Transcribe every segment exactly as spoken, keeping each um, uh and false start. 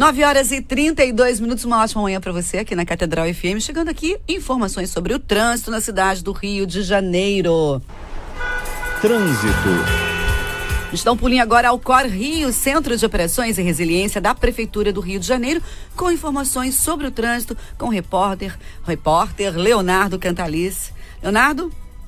nove horas e trinta e dois minutos, uma ótima manhã para você aqui na Catedral F M. Chegando aqui, informações sobre o trânsito na cidade do Rio de Janeiro. Trânsito. A gente dá um pulinho agora ao Cor Rio, Centro de Operações e Resiliência da Prefeitura do Rio de Janeiro, com informações sobre o trânsito com o repórter, repórter Leonardo Cantalice. Leonardo?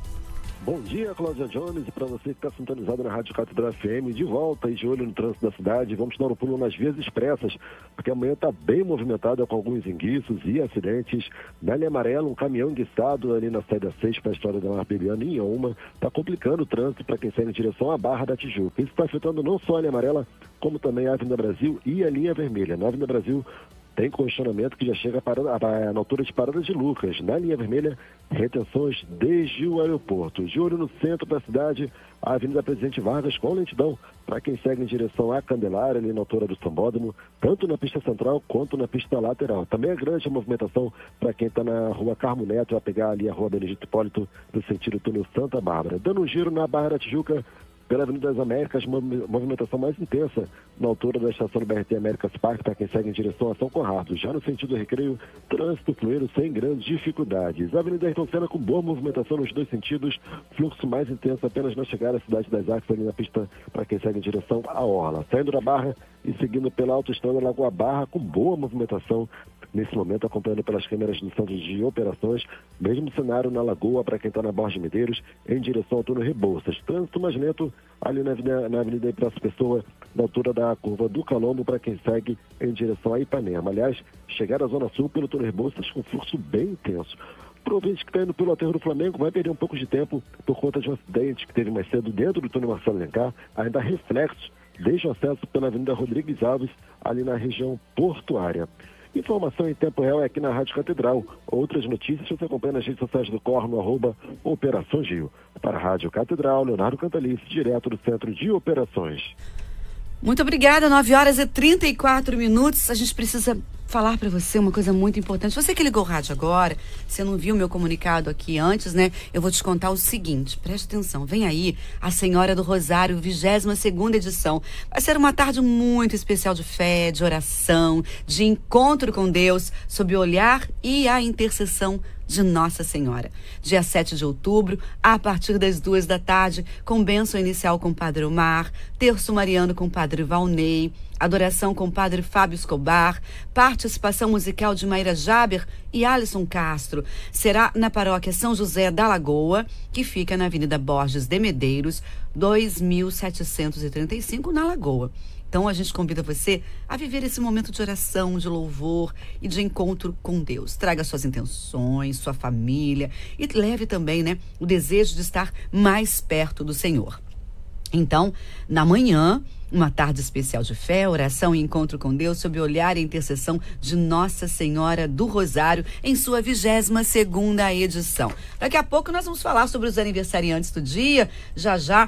Bom dia, Cláudia Jones, e para você que está sintonizado na Rádio Catedral F M, de volta e de olho no trânsito da cidade. Vamos dar um pulo nas vias expressas, porque amanhã está bem movimentada com alguns enguiços e acidentes. Na linha amarela, um caminhão enguiçado ali na saída seis para a Estrada da Marbeliana, em Oma, está complicando o trânsito para quem sai em direção à Barra da Tijuca. Isso está afetando não só a linha amarela, como também a Avenida Brasil e a linha vermelha. Na Avenida Brasil, tem congestionamento que já chega para, para, na altura de Parada de Lucas. Na linha vermelha, retenções desde o aeroporto. De olho no centro da cidade, a Avenida Presidente Vargas com lentidão para quem segue em direção à Candelária, ali na altura do Sambódromo, tanto na pista central quanto na pista lateral. Também é grande a movimentação para quem está na rua Carmo Neto, vai pegar ali a rua Benedito Hipólito, no sentido túnel Santa Bárbara. Dando um giro na Barra da Tijuca, pela Avenida das Américas, movimentação mais intensa na altura da estação do B R T Américas Parque para quem segue em direção a São Conrado. Já no sentido Recreio, trânsito fluido sem grandes dificuldades. A Avenida Ayrton Senna com boa movimentação nos dois sentidos, fluxo mais intenso apenas na chegada à Cidade das Artes, ali na pista para quem segue em direção à Orla. Saindo da Barra e seguindo pela autoestrada Lagoa Barra com boa movimentação nesse momento, acompanhando pelas câmeras do Centro de Operações, mesmo cenário na Lagoa para quem está na Borges de Medeiros, em direção ao túnel Rebouças. Trânsito mais lento ali na Avenida, na Avenida Praça Pessoa, na altura da curva do Calombo, para quem segue em direção a Ipanema. Aliás, chegar à Zona Sul pelo túnel Rebouças com fluxo bem intenso. Para o ouvinte que está indo pelo aterro do Flamengo, vai perder um pouco de tempo por conta de um acidente que teve mais cedo dentro do túnel Marcelo Alencar, ainda reflexos desde o acesso pela Avenida Rodrigues Alves, ali na região portuária. Informação em tempo real é aqui na Rádio Catedral. Outras notícias você acompanha nas redes sociais do Cor, no arroba Operação Gil. Para a Rádio Catedral, Leonardo Cantalice, direto do Centro de Operações. Muito obrigada, nove horas e trinta e quatro minutos. A gente precisa falar para você uma coisa muito importante. Você que ligou o rádio agora, você não viu meu comunicado aqui antes, né? Eu vou te contar o seguinte, preste atenção, vem aí a Senhora do Rosário, vigésima segunda edição. Vai ser uma tarde muito especial de fé, de oração, de encontro com Deus, sob o olhar e a intercessão de Nossa Senhora. Dia sete de outubro, a partir das duas da tarde, com bênção inicial com o Padre Omar, terço mariano com o Padre Valnei, adoração com o Padre Fábio Escobar, participação musical de Maíra Jaber e Alisson Castro. Será na paróquia São José da Lagoa, que fica na Avenida Borges de Medeiros, dois mil setecentos e trinta e cinco, na Lagoa. Então a gente convida você a viver esse momento de oração, de louvor e de encontro com Deus. Traga suas intenções, sua família e leve também, né, o desejo de estar mais perto do Senhor. Então, na manhã, uma tarde especial de fé, oração e encontro com Deus sob o olhar e intercessão de Nossa Senhora do Rosário em sua vigésima segunda edição. Daqui a pouco nós vamos falar sobre os aniversariantes do dia, já já.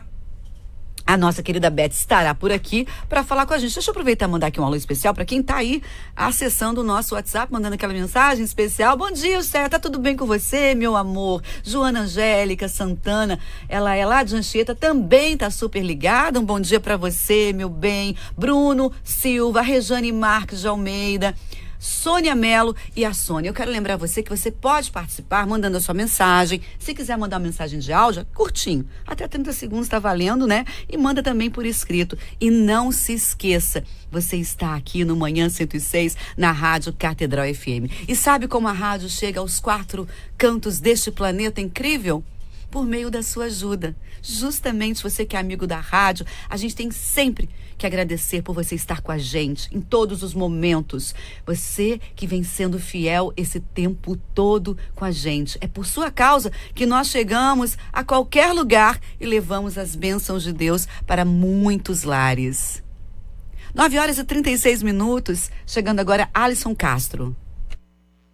A nossa querida Beth estará por aqui para falar com a gente. Deixa eu aproveitar e mandar aqui um alô especial para quem está aí acessando o nosso WhatsApp, mandando aquela mensagem especial. Bom dia, Cé, tá tudo bem com você, meu amor? Joana Angélica Santana, ela é lá de Anchieta, também tá super ligada. Um bom dia para você, meu bem. Bruno Silva, Rejane Marques de Almeida, Sônia Melo e a Sônia. Eu quero lembrar você que você pode participar mandando a sua mensagem. Se quiser mandar uma mensagem de áudio, curtinho, até trinta segundos está valendo, né? E manda também por escrito. E não se esqueça, você está aqui no Manhã cento e seis, na Rádio Catedral F M. E sabe como a rádio chega aos quatro cantos deste planeta incrível? Por meio da sua ajuda. Justamente você que é amigo da rádio, a gente tem sempre que agradecer por você estar com a gente em todos os momentos. Você que vem sendo fiel esse tempo todo com a gente. É por sua causa que nós chegamos a qualquer lugar e levamos as bênçãos de Deus para muitos lares. nove horas e trinta e seis minutos, chegando agora Alisson Castro.